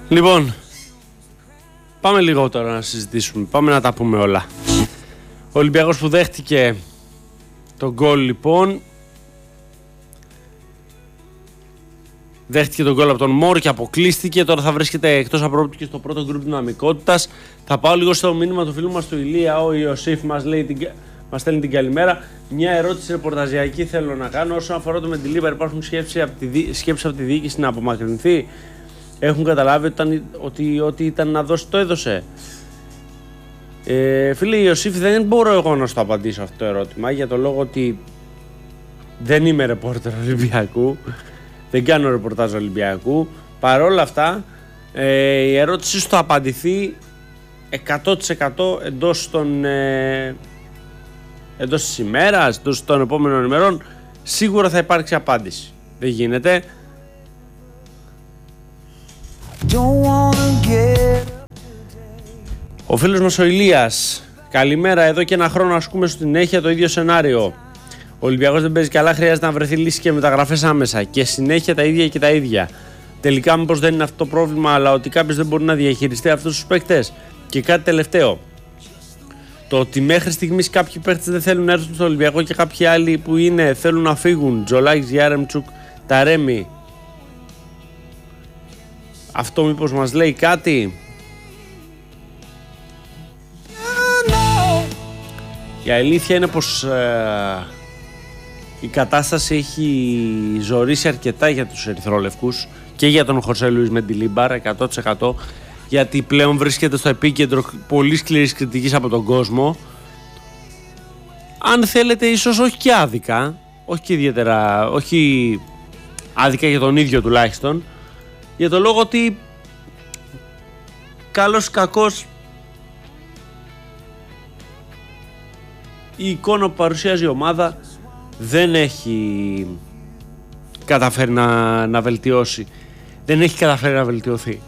Λοιπόν, πάμε λίγο τώρα να συζητήσουμε, πάμε να τα πούμε όλα. Ο Ολυμπιακός που δέχτηκε τον γκολ, λοιπόν, δέχτηκε τον γκολ από τον Μόρ και αποκλείστηκε. Τώρα θα βρίσκεται εκτός απρόπτου και στο πρώτο γκρουπ δυναμικότητας. Θα πάω λίγο στο μήνυμα του φίλου μας του Ηλία. Ο Ιωσήφ μας στέλνει την καλημέρα. Μια ερώτηση ρεπορταζιακή θέλω να κάνω. Όσον αφορά το Μεντιλίμπαρ, υπάρχουν σκέψεις από τη διοίκηση να απομακρυνθεί? Έχουν καταλάβει ότι ό,τι ήταν να δώσει το έδωσε? Φίλε Ιωσήφ, δεν μπορώ εγώ να σου το απαντήσω αυτό το ερώτημα, για το λόγο ότι δεν είμαι ρεπόρτερ Ολυμπιακού, δεν κάνω ρεπορτάζ Ολυμπιακού. Παρ' όλα αυτά, η ερώτηση σου θα απαντηθεί 100% εντός της ημέρας, εντός των επόμενων ημερών. Σίγουρα θα υπάρξει απάντηση. Δεν γίνεται. Ο φίλος μας ο Ηλίας, καλημέρα, εδώ και ένα χρόνο ασκούμε συνέχεια το ίδιο σενάριο. Ο Ολυμπιακός δεν παίζει καλά, χρειάζεται να βρεθεί λύση και μεταγραφές άμεσα και συνέχεια τα ίδια και τα ίδια. Τελικά μήπως δεν είναι αυτό το πρόβλημα, αλλά ότι κάποιος δεν μπορεί να διαχειριστεί αυτούς τους παίκτες? Και κάτι τελευταίο, το ότι μέχρι στιγμής κάποιοι παίκτες δεν θέλουν να έρθουν στο Ολυμπιακό και κάποιοι άλλοι που είναι θέλουν να φύγουν, Τζολάκης, Γιάρεμτσουκ, Ταρέμι, αυτό μήπως μας λέει κάτι? Η αλήθεια είναι πως η κατάσταση έχει ζορίσει αρκετά για τους ερυθρόλευκους και για τον Χωσέ Λουίς Μεντιλίμπαρ 100%, γιατί πλέον βρίσκεται στο επίκεντρο πολύ σκληρής κριτικής από τον κόσμο. Αν θέλετε, ίσως όχι και άδικα, όχι και ιδιαίτερα, όχι άδικα για τον ίδιο τουλάχιστον, για το λόγο ότι καλός κακός η εικόνα που παρουσιάζει η ομάδα δεν έχει καταφέρει να βελτιώσει. Δεν έχει καταφέρει να βελτιωθεί.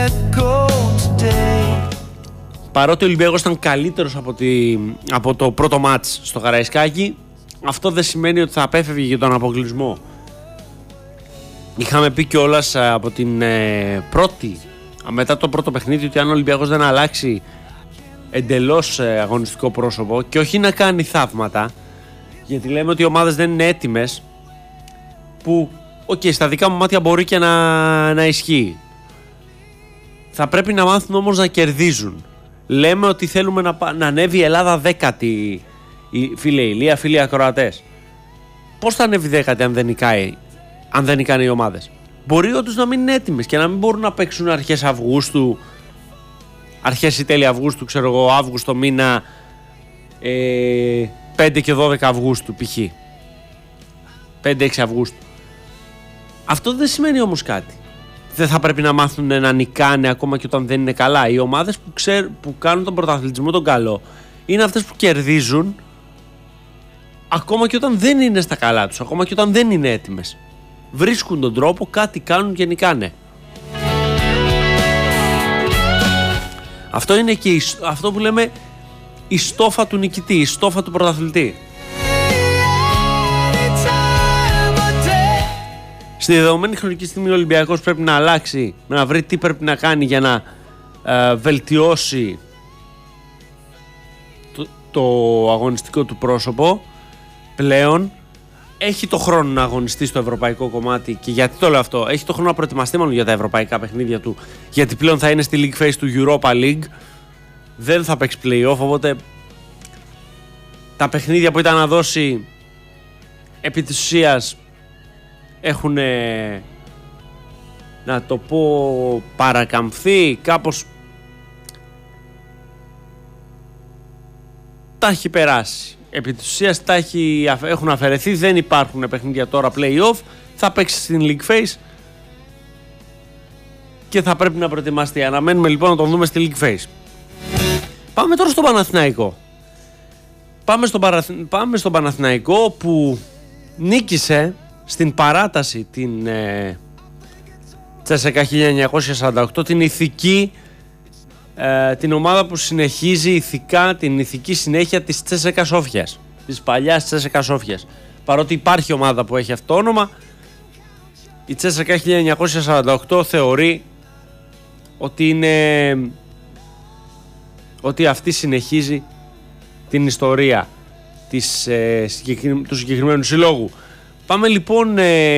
Παρότι ο Ολυμπιακός ήταν καλύτερος από το πρώτο μάτς στο Καραϊσκάκι, αυτό δεν σημαίνει ότι θα απέφευγε για τον αποκλεισμό. Είχαμε πει κιόλας από την μετά το πρώτο παιχνίδι ότι αν ο Ολυμπιακός δεν αλλάξει εντελώς αγωνιστικό πρόσωπο και όχι να κάνει θαύματα, γιατί λέμε ότι οι ομάδες δεν είναι έτοιμες, που στα δικά μου μάτια μπορεί και να ισχύει. Θα πρέπει να μάθουν όμως να κερδίζουν. Λέμε ότι θέλουμε να ανέβει η Ελλάδα δέκατη, φίλε Ηλία, φίλοι ακροατές. Πώς θα ανέβει δέκατη αν δεν νικάνε οι ομάδες? Μπορεί όντως να μην είναι έτοιμες και να μην μπορούν να παίξουν αρχές Αυγούστου, αρχές ή τέλη Αυγούστου, ξέρω εγώ, Αύγουστο μήνα, 5 και 12 Αυγούστου π.χ. 5-6 Αυγούστου. Αυτό δεν σημαίνει όμως κάτι. Δεν θα πρέπει να μάθουν να νικάνε ακόμα και όταν δεν είναι καλά? Οι ομάδες που κάνουν τον πρωταθλητισμό τον καλό είναι αυτές που κερδίζουν ακόμα και όταν δεν είναι στα καλά τους, ακόμα και όταν δεν είναι έτοιμες. Βρίσκουν τον τρόπο, κάτι κάνουν και νικάνε. Αυτό είναι και αυτό που λέμε η στόφα του νικητή, η στόφα του πρωταθλητή. Στη δεδομένη χρονική στιγμή ο Ολυμπιακός πρέπει να αλλάξει, να βρει τι πρέπει να κάνει για να βελτιώσει το αγωνιστικό του πρόσωπο. Πλέον έχει το χρόνο να αγωνιστεί στο ευρωπαϊκό κομμάτι. Και γιατί το λέω αυτό? Έχει το χρόνο να προετοιμαστεί μόνο για τα ευρωπαϊκά παιχνίδια του, γιατί πλέον θα είναι στη League Phase του Europa League, δεν θα παίξει play-off, οπότε τα παιχνίδια που ήταν να δώσει επί της ουσίας έχουν, να το πω, παρακαμφθεί κάπως, τα έχει περάσει. Επί της ουσίας έχουν αφαιρεθεί, δεν υπάρχουν παιχνίδια τώρα play-off, θα παίξει στην League Phase και θα πρέπει να προετοιμαστεί. Αναμένουμε λοιπόν να τον δούμε στη League Phase. Πάμε τώρα στον Παναθηναϊκό. Πάμε στον Παναθηναϊκό που νίκησε στην παράταση την CSKA 1948, την ηθική, την ομάδα που συνεχίζει ηθικά την ηθική συνέχεια της CSKA Σόφιας, της παλιάς CSKA Σόφιας. Παρότι υπάρχει ομάδα που έχει αυτό το όνομα, η CSKA 1948 θεωρεί ότι αυτή συνεχίζει την ιστορία του συγκεκριμένου συλλόγου. Πάμε λοιπόν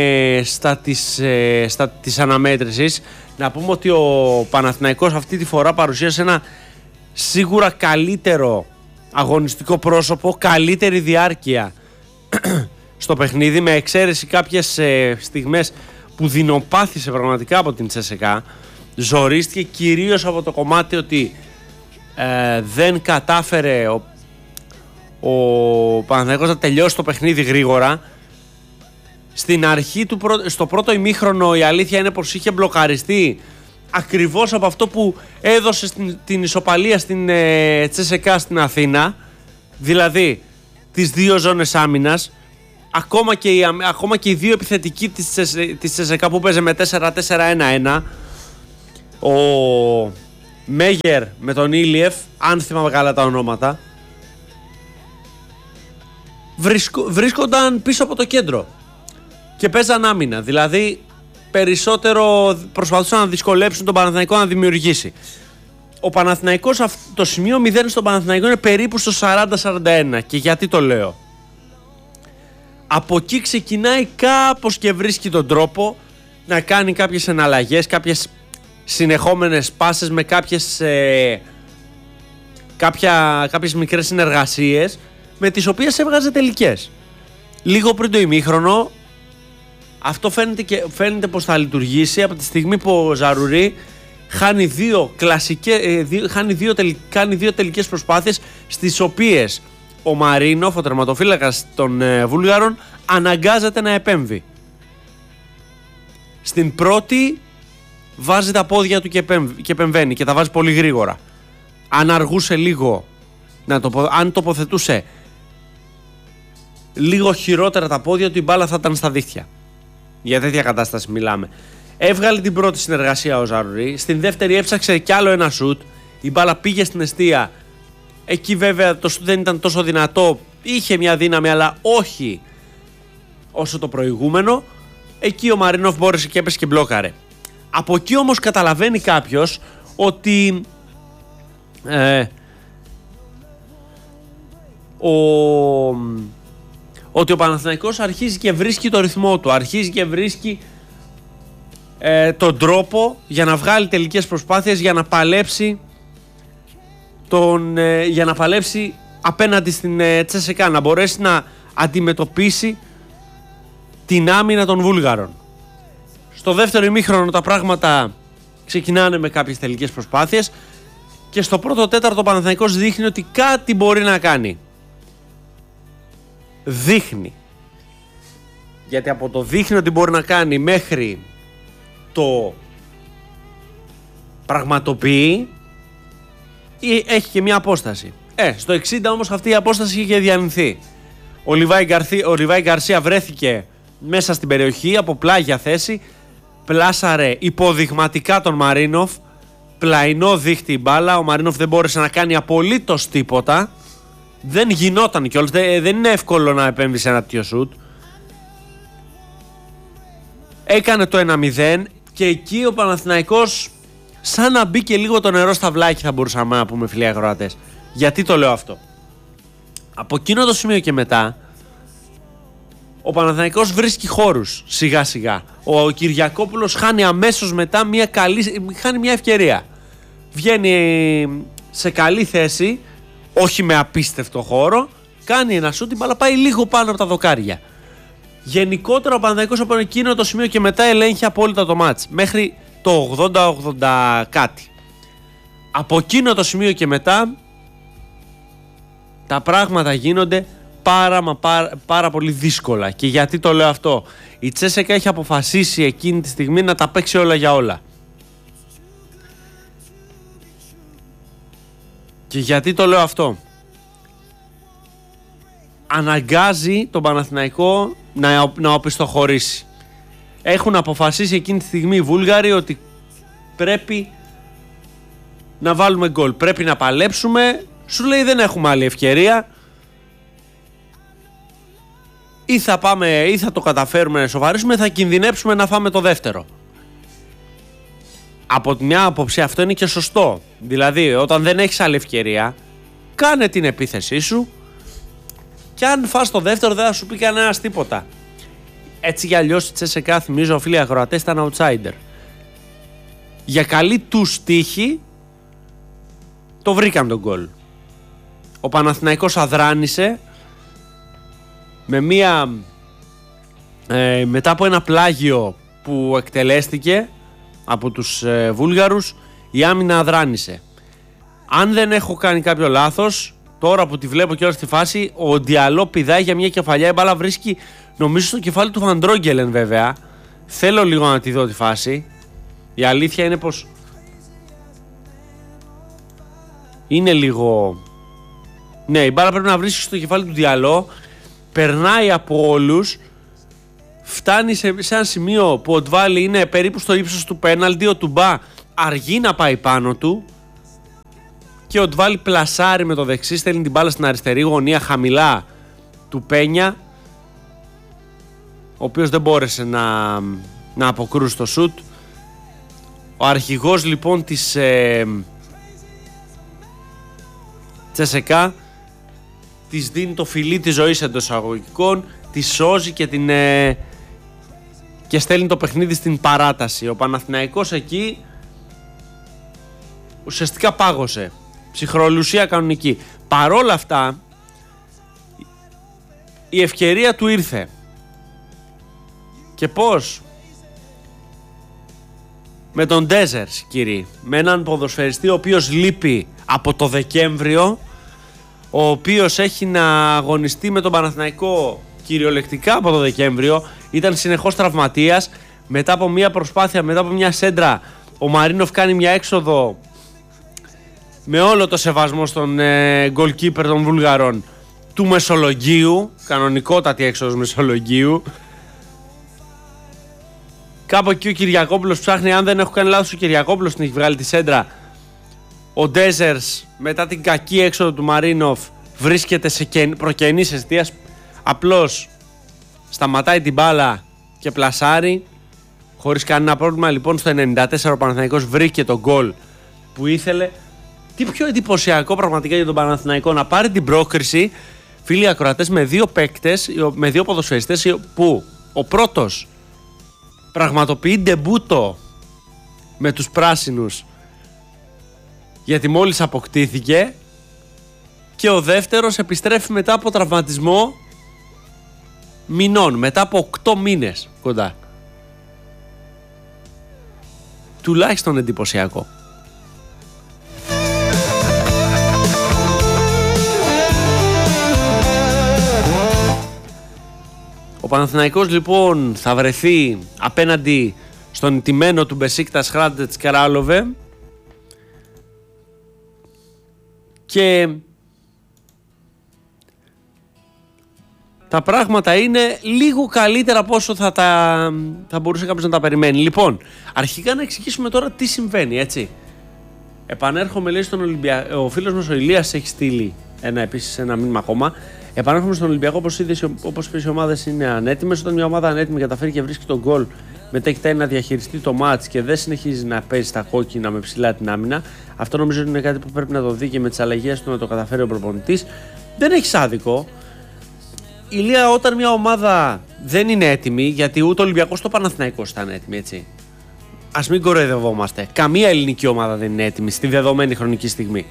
στα της αναμέτρησης. Να πούμε ότι ο Παναθηναϊκός αυτή τη φορά παρουσίασε ένα σίγουρα καλύτερο αγωνιστικό πρόσωπο, καλύτερη διάρκεια στο παιχνίδι, με εξαίρεση κάποιες στιγμές που δεινοπάθησε πραγματικά από την Τσέσεκα. Ζορίστηκε κυρίως από το κομμάτι ότι δεν κατάφερε ο Παναθηναϊκός να τελειώσει το παιχνίδι γρήγορα. Στην αρχή στο πρώτο ημίχρονο η αλήθεια είναι πως είχε μπλοκαριστεί ακριβώς από αυτό που έδωσε την ισοπαλία στην Τσέσεκα στην Αθήνα, δηλαδή τις δύο ζώνες άμυνας. Ακόμα και οι δύο επιθετικοί της Τσέσεκα που παίζε με 4-4-1-1, ο Μέγερ με τον Ήλιεφ, αν θυμάμαι καλά τα ονόματα, βρίσκονταν πίσω από το κέντρο και παίζαν άμυνα. Δηλαδή περισσότερο προσπαθούσαν να δυσκολέψουν τον Παναθηναϊκό να δημιουργήσει. Ο Παναθηναϊκός, το σημείο 0 στον Παναθηναϊκό είναι περίπου στο 40-41. Και γιατί το λέω? Από εκεί ξεκινάει κάπως και βρίσκει τον τρόπο να κάνει κάποιες εναλλαγές, κάποιες συνεχόμενες πάσες με κάποιες μικρές συνεργασίες, με τις οποίες έβγαζε τελικές. Λίγο πριν το ημίχρονο, αυτό φαίνεται πως θα λειτουργήσει από τη στιγμή που ο Ζαρουρί κάνει δύο τελικές προσπάθειες, στις οποίες ο Μαρίνοφ, ο τερματοφύλακας των Βούλγαρων, αναγκάζεται να επέμβει. Στην πρώτη βάζει τα πόδια του και επεμβαίνει, και τα βάζει πολύ γρήγορα. Αν αργούσε λίγο, αν τοποθετούσε λίγο χειρότερα τα πόδια του, η μπάλα θα ήταν στα δίχτυα. Για τέτοια κατάσταση μιλάμε. Έβγαλε την πρώτη συνεργασία ο Ζαρουρί. Στην δεύτερη έψαξε κι άλλο ένα σουτ. Η μπάλα πήγε στην εστία. Εκεί βέβαια το σουτ δεν ήταν τόσο δυνατό. Είχε μια δύναμη, αλλά όχι όσο το προηγούμενο. Εκεί ο Μαρίνοφ μπόρεσε και έπεσε και μπλόκαρε. Από εκεί όμως καταλαβαίνει κάποιος ότι ο Παναθηναϊκός αρχίζει και βρίσκει το ρυθμό του, αρχίζει και βρίσκει τον τρόπο για να βγάλει τελικές προσπάθειες, για να παλέψει απέναντι στην Τσέσεκα, να μπορέσει να αντιμετωπίσει την άμυνα των Βούλγαρων. Στο δεύτερο ημίχρονο τα πράγματα ξεκινάνε με κάποιες τελικές προσπάθειες, και στο πρώτο τέταρτο ο Παναθηναϊκός δείχνει ότι κάτι μπορεί να κάνει. Δείχνει. Γιατί από το δείχνει ότι μπορεί να κάνει μέχρι το πραγματοποιεί έχει και μια απόσταση. Στο 60 όμως αυτή η απόσταση είχε διανυθεί. Ο Λιβάι Γκαρσία βρέθηκε μέσα στην περιοχή από πλάγια θέση, πλάσαρε υποδειγματικά τον Μαρίνοφ, πλαϊνό δίχτυ η μπάλα. Ο Μαρίνοφ δεν μπόρεσε να κάνει απολύτως τίποτα. Δεν γινόταν κιόλας, δεν είναι εύκολο να επέμβει σε ένα τέτοιο σουτ. Έκανε το 1-0 και εκεί ο Παναθηναϊκός σαν να μπήκε λίγο το νερό στα βλάκι, θα μπορούσαμε να πούμε, φίλοι ακροατές. Γιατί το λέω αυτό? Από εκείνο το σημείο και μετά ο Παναθηναϊκός βρίσκει χώρους σιγά σιγά. Ο Κυριακόπουλος χάνει αμέσως μετά χάνει μια ευκαιρία. Βγαίνει σε καλή θέση, όχι με απίστευτο χώρο, κάνει ένα σούτ, αλλά πάει λίγο πάνω από τα δοκάρια. Γενικότερα ο Παναθηναϊκός από εκείνο το σημείο και μετά ελέγχει απόλυτα το μάτς μέχρι το 80-80 κάτι. Από εκείνο το σημείο και μετά τα πράγματα γίνονται πάρα πολύ δύσκολα. Και γιατί το λέω αυτό? Η Τσέσεκα έχει αποφασίσει εκείνη τη στιγμή να τα παίξει όλα για όλα. Και γιατί το λέω αυτό? Αναγκάζει τον Παναθηναϊκό να οπισθοχωρήσει. Έχουν αποφασίσει εκείνη τη στιγμή οι Βούλγαροι ότι πρέπει να βάλουμε γκολ, πρέπει να παλέψουμε. Σου λέει δεν έχουμε άλλη ευκαιρία, ή θα πάμε ή θα το καταφέρουμε να σοβαρίσουμε, θα κινδυνέψουμε να φάμε το δεύτερο. από τη μια άποψη αυτό είναι και σωστό. Δηλαδή, όταν δεν έχεις άλλη ευκαιρία, κάνε την επίθεσή σου και αν φας το δεύτερο δεν θα σου πει κανένας τίποτα. Έτσι κι αλλιώς η CSKA, θυμίζω, φίλοι ακροατές, ήταν outsider. Για καλή του τύχη το βρήκαν τον γκολ. Ο Παναθηναϊκός αδράνησε με μετά από ένα πλάγιο που εκτελέστηκε από τους Βούλγαρους, η άμυνα αδράνησε. Αν δεν έχω κάνει κάποιο λάθος, τώρα που τη βλέπω και όλα στη φάση, ο Διαλό πηδάει για μια κεφαλιά, η μπάλα βρίσκει νομίζω στο κεφάλι του Βαντρόγκελεν βέβαια. Θέλω λίγο να τη δω τη φάση. Η αλήθεια είναι πως είναι λίγο... Ναι, η μπάλα πρέπει να βρίσκει στο κεφάλι του Διαλό, περνάει από όλους, φτάνει σε ένα σημείο που ο Ντβάλι είναι περίπου στο ύψος του πέναλτι, ο Τουμπά αργεί να πάει πάνω του και ο Ντβάλι πλασάρει με το δεξί, στέλνει την μπάλα στην αριστερή γωνία χαμηλά του Πένια, ο οποίος δεν μπόρεσε να αποκρούσει το σουτ. Ο αρχηγός λοιπόν της CSKA της δίνει το φιλί της ζωής εντός εισαγωγικών, τη σώζει και στέλνει το παιχνίδι στην παράταση. Ο Παναθηναϊκός εκεί ουσιαστικά πάγωσε, ψυχρολουσία κανονική. Παρόλα αυτά η ευκαιρία του ήρθε. Και πώς? Με τον Ντέζερς, κύριοι, με έναν ποδοσφαιριστή ο οποίος λείπει από το Δεκέμβριο, ο οποίος έχει να αγωνιστεί με τον Παναθηναϊκό κυριολεκτικά από το Δεκέμβριο, ήταν συνεχώς τραυματίας. Μετά από μια προσπάθεια, μετά από μια σέντρα, ο Μαρίνοφ κάνει μια έξοδο, με όλο το σεβασμό στον goalkeeper των Βουλγαρών, του Μεσολογγίου, κανονικότατη έξοδος Μεσολογγίου. Κάπου εκεί ο Κυριακόπουλος ψάχνει, αν δεν έχω κάνει λάθος, ο Κυριακόπουλος την έχει βγάλει τη σέντρα. Ο Ντέζερς μετά την κακή έξοδο του Μαρίνοφ βρίσκεται σε προκενής εστίας, απλώς σταματάει την μπάλα και πλασάρει χωρίς κανένα πρόβλημα. Λοιπόν, στο 94 ο Παναθηναϊκός βρήκε τον γκολ που ήθελε. Τι πιο εντυπωσιακό πραγματικά για τον Παναθηναϊκό, να πάρει την πρόκριση, φίλοι ακροατές, με δύο παίκτες, με δύο ποδοσφαιριστές, που ο πρώτος πραγματοποιεί ντεμπούτο με τους πράσινους, γιατί μόλις αποκτήθηκε, και ο δεύτερος επιστρέφει μετά από τραυματισμό μηνών, μετά από 8 μήνες κοντά. Τουλάχιστον εντυπωσιακό. Ο Παναθηναϊκός λοιπόν θα βρεθεί απέναντι στον ηττημένο του Μπεσίκτας Χράντετς Καράλοβε και τα πράγματα είναι λίγο καλύτερα από όσο θα μπορούσε κάποιος να τα περιμένει. Λοιπόν, αρχικά να εξηγήσουμε τώρα τι συμβαίνει, έτσι. Επανέρχομαι, λέει, στον Ολυμπιακό. Ο φίλος μας ο Ηλίας έχει στείλει επίσης ένα μήνυμα ακόμα. Επανέρχομαι στον Ολυμπιακό, όπως είπες, οι ομάδες είναι ανέτοιμες. Όταν μια ομάδα ανέτοιμη καταφέρει και βρίσκει τον γκολ, μετά κοιτάει να διαχειριστεί το μάτς και δεν συνεχίζει να παίζει στα κόκκινα με ψηλά την άμυνα. Αυτό νομίζω είναι κάτι που πρέπει να το δει και με τις αλλαγές του να το καταφέρει ο προπονητής. Δεν έχει άδικο. Ηλία, όταν μια ομάδα δεν είναι έτοιμη, γιατί ούτε ο Ολυμπιακός ούτε ο Παναθηναϊκός ήταν έτοιμοι, έτσι. Ας μην κοροϊδευόμαστε. Καμία ελληνική ομάδα δεν είναι έτοιμη στη δεδομένη χρονική στιγμή.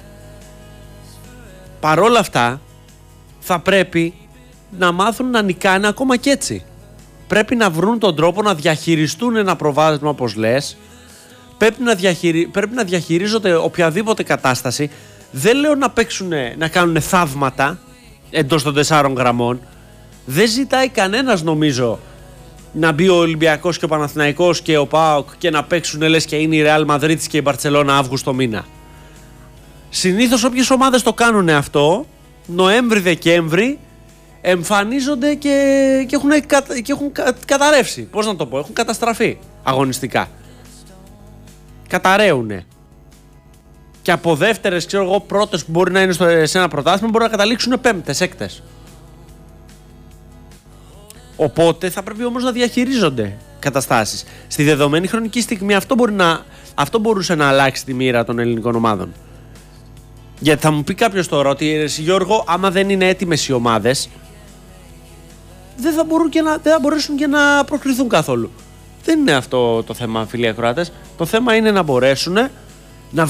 Παρόλα αυτά, θα πρέπει να μάθουν να νικάνε ακόμα και έτσι. Πρέπει να βρουν τον τρόπο να διαχειριστούν ένα προβάδισμα, όπως λες. Πρέπει να διαχειρίζονται οποιαδήποτε κατάσταση. Δεν λέω να να κάνουν θαύματα εντός των 4 γραμμών. Δεν ζητάει κανένας, νομίζω, να μπει ο Ολυμπιακός και ο Παναθηναϊκός και ο ΠΑΟΚ και να παίξουν λες και είναι η Ρεάλ Μαδρίτης και η Μπαρτσελώνα Αύγουστο μήνα. Συνήθως όποιες ομάδες το κάνουν αυτό, Νοέμβρη-Δεκέμβρη, εμφανίζονται και έχουν καταρρεύσει. Πώς να το πω, έχουν καταστραφεί αγωνιστικά. Καταραίουνε. Και από δεύτερες, ξέρω εγώ, πρώτες που μπορεί να είναι σε ένα πρωτάθλημα, μπορεί να καταλήξουν πέμπτες, έκτες. Οπότε θα πρέπει όμως να διαχειρίζονται καταστάσεις. Στη δεδομένη χρονική στιγμή αυτό μπορούσε να αλλάξει τη μοίρα των ελληνικών ομάδων. Γιατί θα μου πει κάποιος τώρα ότι Γιώργο, άμα δεν είναι έτοιμες οι ομάδες, δεν θα μπορέσουν και να προκριθούν καθόλου. Δεν είναι αυτό το θέμα, φίλοι ακροάτες. Το θέμα είναι να μπορέσουν να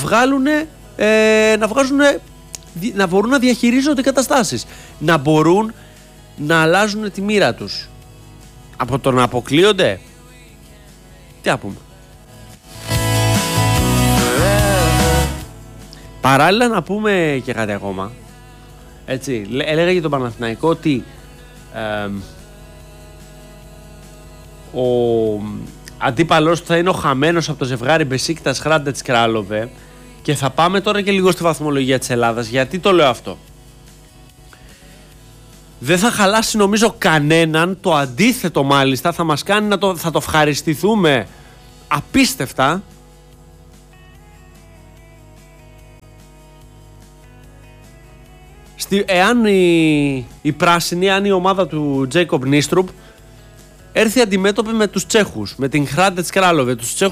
να μπορούν να διαχειρίζονται καταστάσεις. Να μπορούν να αλλάζουν τη μοίρα τους. Από το να αποκλείονται, τι να πούμε. Παράλληλα να πούμε και κάτι ακόμα. Έτσι, έλεγα για τον Παναθηναϊκό ότι ο αντίπαλος θα είναι ο χαμένος από το ζευγάρι Μπεσίκτας Χράντετς Κράλοβε. Και θα πάμε τώρα και λίγο στη βαθμολογία της Ελλάδας. Γιατί το λέω αυτό? Δεν θα χαλάσει νομίζω κανέναν. Το αντίθετο μάλιστα θα μας κάνει θα το ευχαριστηθούμε απίστευτα. Εάν η πράσινη, αν η ομάδα του Τζέικομπ Νίστρουπ έρθει αντιμέτωπη με τους Τσέχους, με την Χράντετς Κράλοβε, τους Τσέχους